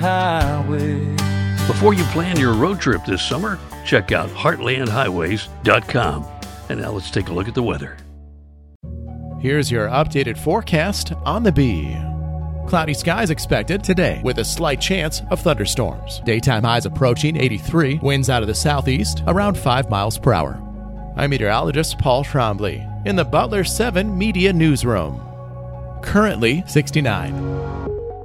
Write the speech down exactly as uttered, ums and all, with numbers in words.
highway. Before you plan your road trip this summer, check out heartland highways dot com. And now let's take a look at the weather. Here's your updated forecast on the Bee. Cloudy skies expected today with a slight chance of thunderstorms. Daytime highs approaching eighty-three, winds out of the southeast around five miles per hour. I'm meteorologist Paul Trombley in the Butler seven Media Newsroom. Currently sixty-nine.